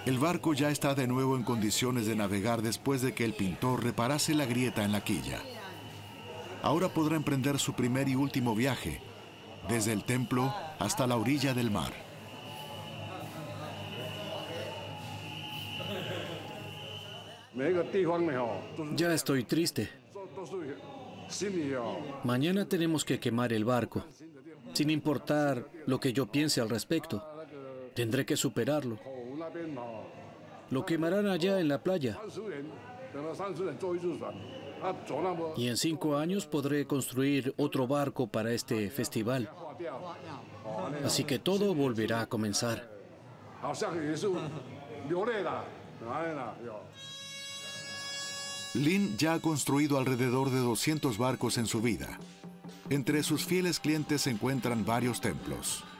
El barco ya está de nuevo en condiciones de navegar después de que el pintor reparase la grieta en la quilla. Ahora podrá emprender su primer y último viaje, desde el templo hasta la orilla del mar. Ya estoy triste. Mañana tenemos que quemar el barco, sin importar lo que yo piense al respecto. Tendré que superarlo. Lo quemarán allá en la playa. Y en 5 años podré construir otro barco para este festival. Así que todo volverá a comenzar. Lin ya ha construido alrededor de 200 barcos en su vida. Entre sus fieles clientes se encuentran varios templos.